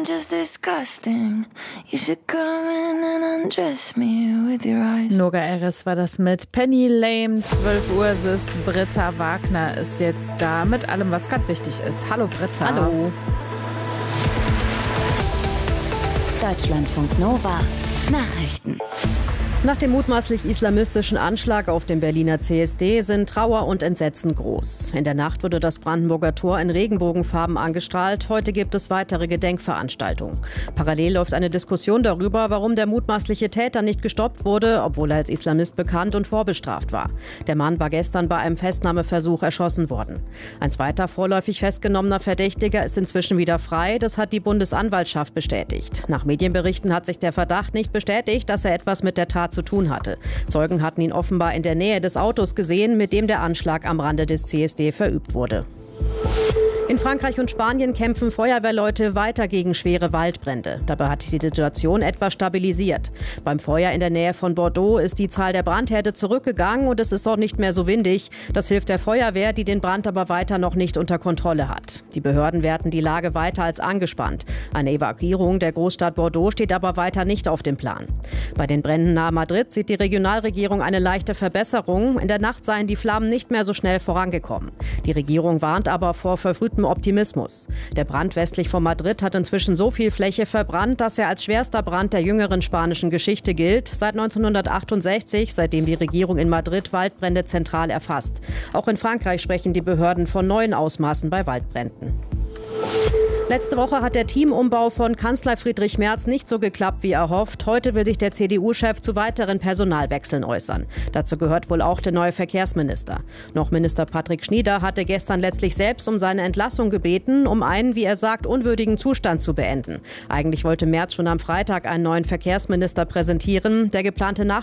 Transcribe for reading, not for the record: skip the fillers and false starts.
I'm just disgusting. You should come in and undress me with your eyes. Noga Eres war das mit Penny Lane. 12 Uhr ist es. Britta Wagner ist jetzt da mit allem, was gerade wichtig ist. Hallo Britta. Hallo. Deutschlandfunk Nova Nachrichten. Nach dem mutmaßlich islamistischen Anschlag auf dem Berliner CSD sind Trauer und Entsetzen groß. In der Nacht wurde das Brandenburger Tor in Regenbogenfarben angestrahlt. Heute gibt es weitere Gedenkveranstaltungen. Parallel läuft eine Diskussion darüber, warum der mutmaßliche Täter nicht gestoppt wurde, obwohl er als Islamist bekannt und vorbestraft war. Der Mann war gestern bei einem Festnahmeversuch erschossen worden. Ein zweiter vorläufig festgenommener Verdächtiger ist inzwischen wieder frei. Das hat die Bundesanwaltschaft bestätigt. Nach Medienberichten hat sich der Verdacht nicht bestätigt, dass er etwas mit der Tat zu tun hatte. Zeugen hatten ihn offenbar in der Nähe des Autos gesehen, mit dem der Anschlag am Rande des CSD verübt wurde. In Frankreich und Spanien kämpfen Feuerwehrleute weiter gegen schwere Waldbrände. Dabei hat sich die Situation etwas stabilisiert. Beim Feuer in der Nähe von Bordeaux ist die Zahl der Brandherde zurückgegangen und es ist auch nicht mehr so windig. Das hilft der Feuerwehr, die den Brand aber weiter noch nicht unter Kontrolle hat. Die Behörden werten die Lage weiter als angespannt. Eine Evakuierung der Großstadt Bordeaux steht aber weiter nicht auf dem Plan. Bei den Bränden nahe Madrid sieht die Regionalregierung eine leichte Verbesserung. In der Nacht seien die Flammen nicht mehr so schnell vorangekommen. Die Regierung warnt aber vor verfrühtem Optimismus. Der Brand westlich von Madrid hat inzwischen so viel Fläche verbrannt, dass er als schwerster Brand der jüngeren spanischen Geschichte gilt. Seit 1968, seitdem die Regierung in Madrid Waldbrände zentral erfasst. Auch in Frankreich sprechen die Behörden von neuen Ausmaßen bei Waldbränden. Letzte Woche hat der Teamumbau von Kanzler Friedrich Merz nicht so geklappt wie erhofft. Heute will sich der CDU-Chef zu weiteren Personalwechseln äußern. Dazu gehört wohl auch der neue Verkehrsminister. Noch Minister Patrick Schnieder hatte gestern letztlich selbst um seine Entlassung gebeten, um einen, wie er sagt, unwürdigen Zustand zu beenden. Eigentlich wollte Merz schon am Freitag einen neuen Verkehrsminister präsentieren. Der geplante